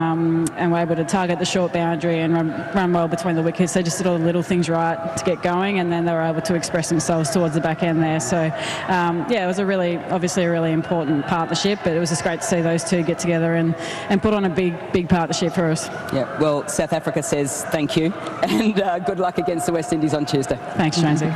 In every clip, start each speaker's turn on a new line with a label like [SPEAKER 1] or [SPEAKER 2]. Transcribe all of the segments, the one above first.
[SPEAKER 1] and were able to target the short boundary and run well between the wickets. They just did all the little things right to get going, and then they were able to express themselves towards the back end there. So, it was obviously a really important partnership, but it was just great to see those two get together and put on a big partnership for us.
[SPEAKER 2] Yeah, well, South Africa says thank you, and good luck against the West Indies on Tuesday.
[SPEAKER 1] Thanks, Jonesy.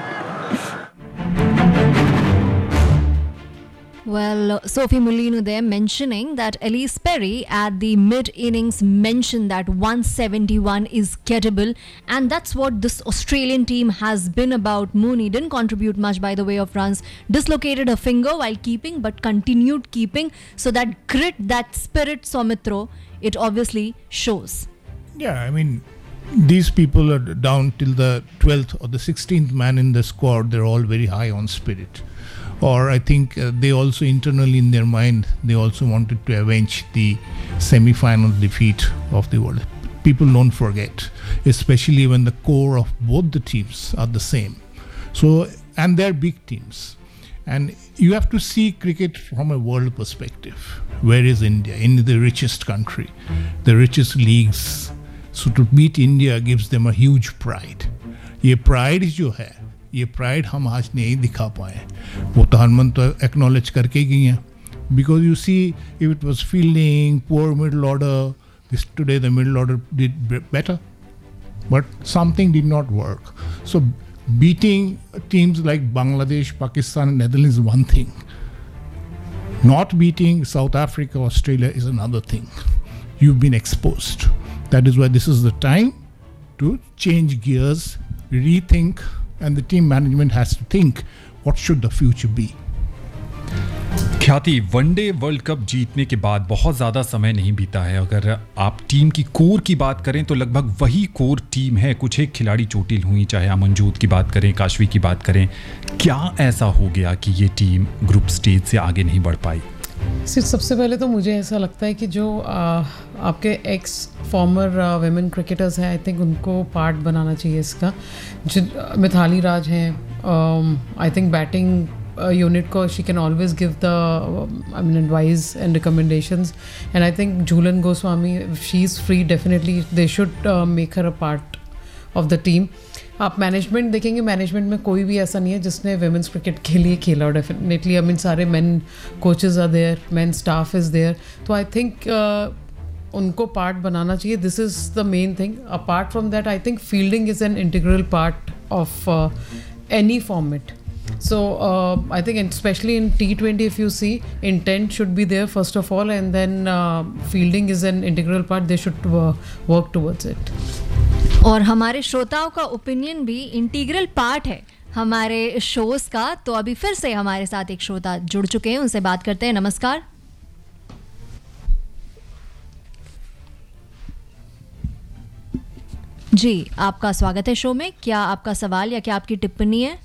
[SPEAKER 3] Well, Sophie Molino there mentioning that Elise Perry at the mid-innings mentioned that 171 is gettable, and that's what this Australian team has been about. Mooney didn't contribute much by the way of runs, dislocated a finger while keeping but continued keeping, so that grit, that spirit, Soumitra, it obviously shows.
[SPEAKER 4] Yeah, I mean, these people are down till the 12th or the 16th man in the squad. They're all very high on spirit. Or I think they also internally in their mind, they also wanted to avenge the semi-final defeat of the World. People don't forget, especially when the core of both the teams are the same. So, and they're big teams. And you have to see cricket from a world perspective. Where is India? India, the richest country, the richest leagues. So to beat India gives them a huge pride. ये pride जो है, ये pride हम आज नहीं दिखा पाए. वो तो हरमन तो एक्नॉलेज करके गई हैं. Because you see, if it was fielding, poor middle order, today the middle order did better. But something did not work. So beating teams like Bangladesh, Pakistan and Netherlands is one thing. Not beating South Africa, Australia is another thing. You've been exposed. That is why this is the time to change gears, rethink, and the team management has to think what should the future be.
[SPEAKER 5] ख्याति, one day world cup जीतने के बाद बहुत ज़्यादा समय नहीं बीता है. अगर आप टीम की कोर की बात करें तो लगभग वही कोर टीम है. कुछ एक खिलाड़ी चोटिल हुई, चाहे अमनजोत की बात करें, काशवी की बात करें. क्या ऐसा हो गया कि ये टीम ग्रुप स्टेज से आगे नहीं बढ़ पाई?
[SPEAKER 6] सिर्फ सबसे पहले तो मुझे ऐसा लगता है कि जो आपके एक्स फॉर्मर वेमेन क्रिकेटर्स हैं, आई थिंक उनको पार्ट बनाना चाहिए इसका. मिथाली राज हैं, आई थिंक बैटिंग यूनिट को she can always give the advice and recommendations, and I think Jhulan Goswami, she is free, definitely they should make her a part of the team. आप management देखेंगे, management में कोई भी ऐसा नहीं है जिसने वेमेंस क्रिकेट के लिए खेला. और डेफिनेटली आई मीन सारे main coaches are there, main staff is there. तो आई थिंक उनको पार्ट बनाना चाहिए. This is the main thing. Apart from that, I think fielding is an integral part of any format. So I think especially in T20, if you see, intent should be there first of all, and then fielding is an integral part. They should work towards it.
[SPEAKER 3] और हमारे श्रोताओं का opinion भी integral part है हमारे shows का. तो अभी फिर से हमारे साथ एक श्रोता जुड़ चुके हैं, उनसे बात करते हैं. नमस्कार जी, आपका स्वागत है शो में. क्या आपका सवाल या क्या आपकी टिप्पणी है?